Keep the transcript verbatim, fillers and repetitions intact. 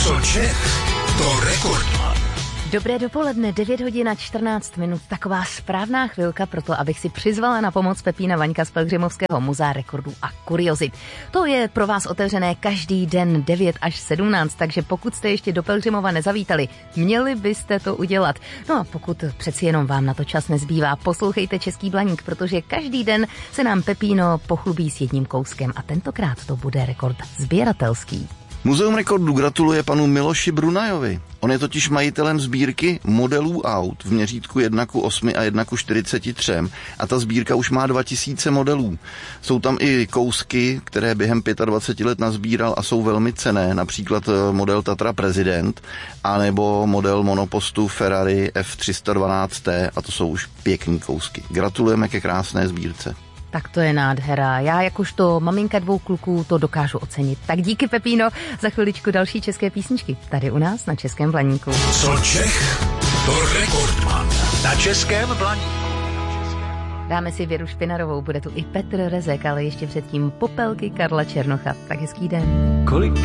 Co Čech, to Rekordman. Dobré dopoledne, devět hodin a čtrnáct minut, taková správná chvilka pro to, abych si přizvala na pomoc Pepína Vaňka z Pelhřimovského muzea rekordů a kuriozit. To je pro vás otevřené každý den devět až sedmnáct, takže pokud jste ještě do Pelhřimova nezavítali, měli byste to udělat. No a pokud přeci jenom vám na to čas nezbývá, poslouchejte Český Blaník, protože každý den se nám Pepíno pochlubí s jedním kouskem a tentokrát to bude rekord sběratelský. Muzeum rekordů gratuluje panu Miloši Brunajovi. On je totiž majitelem sbírky modelů aut v měřítku jedna ku osmi a jedna ku čtyřiceti třem a ta sbírka už má dva tisíce modelů. Jsou tam i kousky, které během dvacet pět let nazbíral a jsou velmi cenné, například model Tatra Prezident anebo model monopostu Ferrari F tři sta dvanáct T a to jsou už pěkný kousky. Gratulujeme ke krásné sbírce. Tak to je nádhera. Já jakožto maminka dvou kluků to dokážu ocenit. Tak díky, Pepíno, za chviličku další české písničky. Tady u nás na Českém Blaníku. Co Čech, to Rekordman. Na Českém Blaníku. Dáme si Věru Špinarovou, bude tu i Petr Rezek, ale ještě předtím Popelky Karla Černocha. Tak hezký den. Kolik